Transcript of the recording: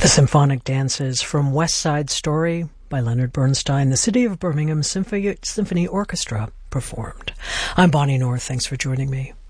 The Symphonic Dances from West Side Story by Leonard Bernstein, the City of Birmingham Symphony Orchestra performed. I'm Bonnie North. Thanks for joining me.